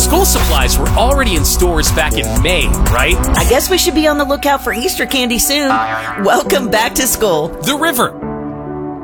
School supplies were already in stores back in May, right? I guess we should be on the lookout for Easter candy soon. Welcome back to school. The River,